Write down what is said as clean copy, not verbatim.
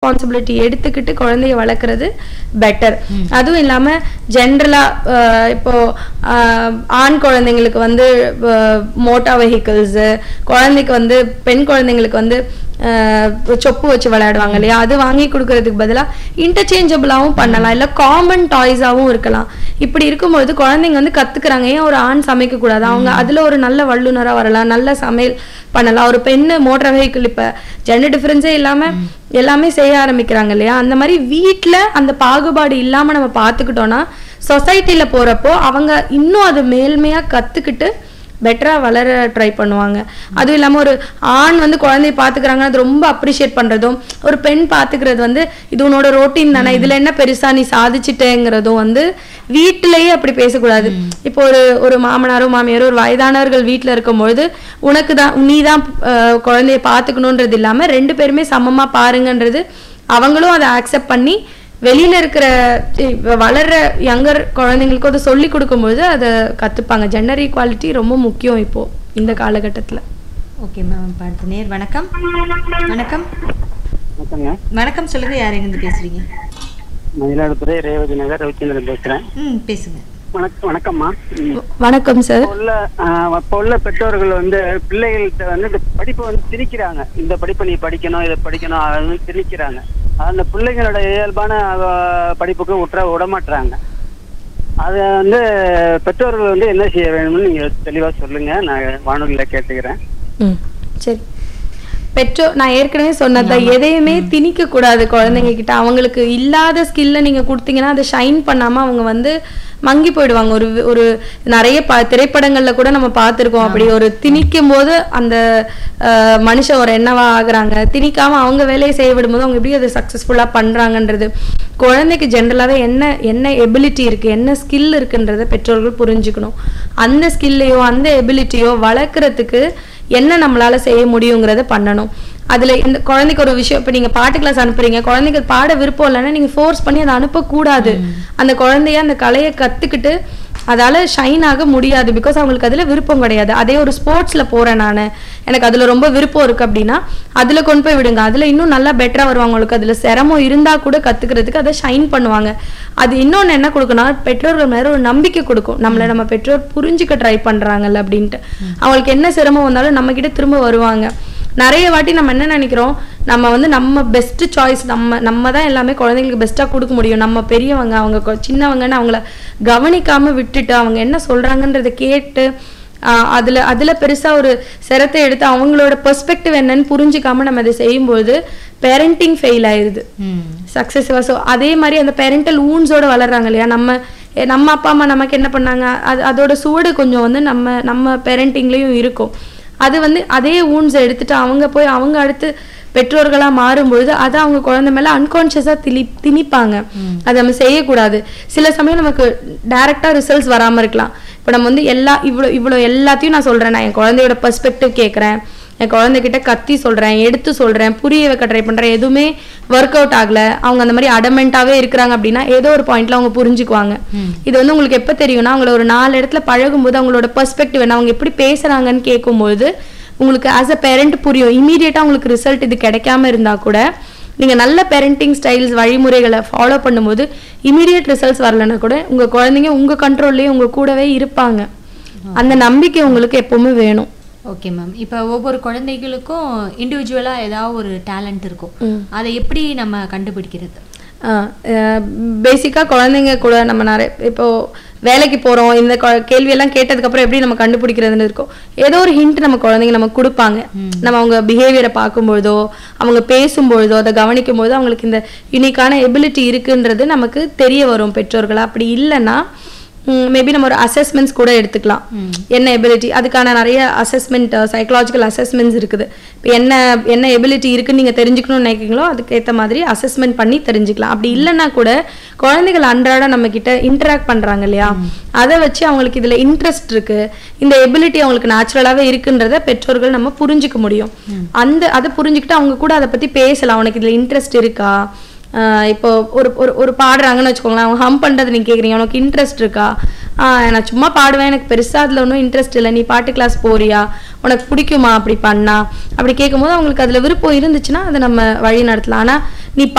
Responsibility எடுத்துக்கிட்டு குழந்தைய வளர்க்குறது பெட்டர். அதுவும் இல்லாம ஜென்ரலா இப்போ ஆண் குழந்தைங்களுக்கு வந்து மோட்டார் வெஹிக்கிள்ஸ், குழந்தைக்கு வந்து பெண் குழந்தைங்களுக்கு வந்து சொப்பு வச்சு விளையாடுவாங்க இல்லையா, அது வாங்கி கொடுக்கறதுக்கு பதிலா இன்டர்சேஞ்சபிளாவும் பண்ணலாம், இல்ல காமன் டாய்ஸாவும் இருக்கலாம். இப்படி இருக்கும்போது குழந்தைங்க வந்து கத்துக்கிறாங்க. ஏன் ஒரு ஆண் சமைக்க கூடாது, அவங்க அதுல ஒரு நல்ல வல்லுநரா வரலாம், நல்ல சமையல் பண்ணலாம். ஒரு பெண்ணு மோட்டார் வெஹிக்கிள் இப்ப ஜெண்டர் டிஃபரன்ஸே இல்லாம எல்லாமே செய்ய ஆரம்பிக்கிறாங்க இல்லையா. அந்த மாதிரி வீட்டுல அந்த பாகுபாடு இல்லாம நம்ம பாத்துக்கிட்டோம்னா சொசைட்டில போறப்போ அவங்க இன்னும் அது மேல்மையா கத்துக்கிட்டு பெட்டரா வளர ட்ரை பண்ணுவாங்க. அதுவும் இல்லாம ஒரு ஆண் வந்து குழந்தைய பாத்துக்கிறாங்க, அது ரொம்ப அப்ரிஷியேட் பண்றதும், ஒரு பெண் பாத்துக்கிறது வந்து இது உன்னோட ரொட்டீன் தானே, இதுல என்ன பெருசா நீ சாதிச்சுட்டேங்கிறதும் வந்து வீட்டிலேயே அப்படி பேசக்கூடாது. இப்போ ஒரு மாமனாரோ மாமியாரோ ஒரு வயதானவர்கள் வீட்டுல இருக்கும்பொழுது உனக்கு தான் நீ தான் குழந்தைய பாத்துக்கணும்ன்றது இல்லாம 2 பேருமே சமமா பாருங்கன்றது அவங்களும் அதை அக்செப்ட் பண்ணி வெளியில இருக்கிற வளர்ற யங்கர் குழந்தைங்களுக்கு அதை சொல்லி கொடுக்கும்போது அதை கத்துப்பாங்க. ஜெண்டர் ஈக்வாலிட்டி ரொம்ப முக்கியம் இப்போ இந்த காலகட்டத்துல. Okay ma'am. அடுத்த நேர். வணக்கம். வணக்கம். வணக்கம், சொல்லுங்க, யார் எங்கிருந்து பேசுறீங்க? மயிலாடுதுறை ரேவதி நகர் ரவிச்சந்திரன் பேசுறேன். பேசுங்க. வணக்கம்மா. வணக்கம் சார். இப்போ உள்ள பெற்றோர்கள் வந்து பிள்ளைகள்கிட்ட வந்து இந்த படிப்பை வந்து திணிக்கிறாங்க. இந்த படிப்பை நீ படிக்கணும், இதை படிக்கணும், அதை வந்து திணிக்கிறாங்க. அந்த பிள்ளைங்களோட இயல்பான படிப்புக்கு விடமாட்டுறாங்க. அதை வந்து பெற்றோர்கள் வந்து என்ன செய்ய வேணும்னு நீங்க தெளிவா சொல்லுங்க, நான் வானொலியில கேட்டுக்கிறேன். சரி, நான் ஏற்கனவே சொன்னதான், எதையுமே திணிக்க கூடாது குழந்தைங்க கிட்ட. அவங்களுக்கு இல்லாத ஸ்கில்ல நீங்க கொடுத்தீங்கன்னா அதை ஷைன் பண்ணாம அவங்க வந்து மங்கி போயிடுவாங்க. ஒரு நிறைய திரைப்படங்கள்ல கூட நம்ம பார்த்திருக்கோம். அப்படி ஒரு திணிக்கும் போது அந்த மனுஷன் ஒரு என்னவா ஆகுறாங்க. திணிக்காம அவங்க வேலையை செய்ய விடும்போது அவங்க எப்படி அதை சக்சஸ்ஃபுல்லா பண்றாங்கன்றது, குழந்தைக்கு ஜென்ரலாவே என்ன எபிலிட்டி இருக்கு, என்ன ஸ்கில் இருக்குன்றத பெற்றோர்கள் புரிஞ்சுக்கணும். அந்த ஸ்கில்லையோ அந்த எபிலிட்டியோ வளர்க்கறதுக்கு என்ன நம்மளால செய்ய முடியுங்கிறத பண்ணணும். அதுல இந்த குழந்தைக்கு ஒரு விஷயம், இப்ப நீங்க பாட்டு கிளாஸ் அனுப்புறீங்க, குழந்தைக்கு பாட விருப்பம் இல்லைன்னா நீங்க ஃபோர்ஸ் பண்ணி அதை அனுப்பக்கூடாது. அந்த குழந்தைய அந்த கலையை கத்துக்கிட்டு அதால ஷைன் ஆக முடியாது. பிகாஸ் அவங்களுக்கு அதுல விருப்பம் கிடையாது. அதே ஒரு ஸ்போர்ட்ஸ்ல போறேன் நானு, எனக்கு அதுல ரொம்ப விருப்பம் இருக்கு அப்படின்னா அதுல கொண்டு போய் விடுங்க. அதுல இன்னும் நல்லா பெட்டரா வருவாங்க. அவங்களுக்கு அதுல சிரமம் இருந்தா கூட கத்துக்கிறதுக்கு அதை ஷைன் பண்ணுவாங்க. அது இன்னொன்னு என்ன கொடுக்கணும், பெற்றோர்கள் மேல ஒரு நம்பிக்கை கொடுக்கும். நம்ம பெற்றோர் புரிஞ்சுக்க ட்ரை பண்றாங்கல்ல அப்படின்ட்டு. அவங்களுக்கு என்ன சிரமம் வந்தாலும் நம்ம கிட்ட திரும்ப வருவாங்க. நிறைய வாட்டி நம்ம என்ன நினைக்கிறோம், நம்ம பெஸ்ட் சாய்ஸ், நம்ம தான் எல்லாமே குழந்தைங்களுக்கு பெஸ்டா கொடுக்க முடியும், நம்ம பெரியவங்க அவங்க சின்னவங்கன்னு அவங்கள கவனிக்காம விட்டுட்டு அவங்க என்ன சொல்றாங்கன்றதை கேட்டு அதுல பெருசா ஒரு சிரத்தை எடுத்து அவங்களோட பெர்ஸ்பெக்டிவ் என்னன்னு புரிஞ்சுக்காம நம்ம அதை செய்யும்போது பேரண்டிங் ஃபெயில் ஆயிருது சக்சஸ்ஃபுல்லா. ஸோ அதே மாதிரி அந்த பேரண்டல் ஊன்ஸோட வளர்றாங்க இல்லையா. நம்ம அப்பா அம்மா நமக்கு என்ன பண்ணாங்க, அதோட சூடு கொஞ்சம் வந்து நம்ம பேரண்டிங்லயும் இருக்கும். அது வந்து அதே ஊன்ஸை எடுத்துட்டு அவங்க அடுத்து பெற்றோர்களா மாறும்பொழுது அதை அவங்க குழந்தை மேல அன்கான்சியஸா திணிப்பாங்க. அதை நம்ம செய்யக்கூடாது. சில சமயம் நமக்கு டைரக்டா ரிசல்ட்ஸ் வராம இருக்கலாம். இப்ப நம்ம வந்து இவ்வளவு எல்லாத்தையும் நான் சொல்றேன், நான் என் குழந்தையோட பெர்ஸ்பெக்டிவ் கேட்கறேன், என் குழந்தைகிட்ட கத்தி சொல்றேன், எடுத்து சொல்றேன், புரிய வைக்க ட்ரை பண்றேன், எதுவுமே ஒர்க் அவுட் ஆகல, அவங்க அந்த மாதிரி அடமெண்டாவே இருக்கிறாங்க அப்படின்னா ஏதோ ஒரு பாயிண்ட்ல அவங்க புரிஞ்சுக்குவாங்க. இது வந்து உங்களுக்கு எப்ப தெரியும்னா, அவங்கள ஒரு 4 இடத்துல பழகும்போது அவங்களோட பெர்ஸ்பெக்டிவ் என்ன, அவங்க எப்படி பேசுறாங்கன்னு கேட்கும்போது உங்களுக்கு ஆஸ் அ பேரண்ட் புரியும். இமீடியட்டா உங்களுக்கு ரிசல்ட் இது கிடைக்காம இருந்தா கூட நீங்க நல்ல பேரண்டிங் ஸ்டைல்ஸ் வழிமுறைகளை ஃபாலோ பண்ணும்போது இமீடியட் ரிசல்ட்ஸ் வரலன்னா கூட உங்க குழந்தைங்க உங்க கண்ட்ரோல்லயே உங்க கூடவே இருப்பாங்க. அந்த நம்பிக்கை உங்களுக்கு எப்பவுமே வேணும். Okay ma'am. இப்போ ஒவ்வொரு குழந்தைகளுக்கும் இண்டிவிஜுவலா ஏதாவது ஒரு டேலண்ட் இருக்கும், அதை எப்படி நம்ம கண்டுபிடிக்கிறது? பேசிக்கா குழந்தைங்க கூட நம்ம நிறைய இப்போ வேலைக்கு போறோம், இந்த கேள்வியெல்லாம் கேட்டதுக்கு அப்புறம் எப்படி நம்ம கண்டுபிடிக்கிறதுன்னு இருக்கும். ஏதோ ஒரு ஹிண்ட் நம்ம குழந்தைங்க நமக்கு கொடுப்பாங்க. நம்ம அவங்க பிஹேவியரை பார்க்கும்பொழுதோ அவங்க பேசும்பொழுதோ அதை கவனிக்கும் போது அவங்களுக்கு இந்த யூனிக்கான எபிலிட்டி இருக்குன்றது நமக்கு தெரிய வரும் பெற்றோர்களா. அப்படி இல்லைன்னா மேபி நம்ம ஒரு அசஸ்மெண்ட்ஸ் கூட எடுத்துக்கலாம். என்ன எபிலிட்டி, அதுக்கான நிறைய அசஸ்மெண்ட் சைக்கலாஜிக்கல் அசஸ்மெண்ட்ஸ் இருக்குது. இப்போ என்ன எபிலிட்டி இருக்குன்னு நீங்க தெரிஞ்சுக்கணும்னு நினைக்கிறீங்களோ அதுக்கேற்ற மாதிரி அசஸ்மெண்ட் பண்ணி தெரிஞ்சுக்கலாம். அப்படி இல்லைன்னா கூட குழந்தைகள் அன்றாட நம்ம கிட்ட இன்டராக்ட் பண்றாங்க இல்லையா, அதை வச்சு அவங்களுக்கு இதுல இன்ட்ரெஸ்ட் இருக்கு, இந்த எபிலிட்டி அவங்களுக்கு நேச்சுரலாவே இருக்குன்றத பெற்றோர்கள் நம்ம புரிஞ்சுக்க முடியும். அதை புரிஞ்சுக்கிட்டு அவங்க கூட அதை பத்தி பேசலாம். உனக்கு இதுல இன்ட்ரெஸ்ட் இருக்கா, இப்போ ஒரு பாடுறாங்கன்னு வச்சுக்கோங்களேன், அவங்க ஹம் பண்றது நீங்க கேக்குறீங்க, உனக்கு இன்ட்ரெஸ்ட் இருக்கா, நான் சும்மா பாடுவேன், எனக்கு பெருசா அதுல ஒன்றும் இன்ட்ரெஸ்ட் இல்லை, நீ பாட்டு கிளாஸ் போறியா, உனக்கு பிடிக்குமா அப்படி பண்ணா, அப்படி கேட்கும்போது அவங்களுக்கு அதுல விருப்பம் இருந்துச்சுன்னா அதை நம்ம வழி நடத்தலாம். ஆனா நீ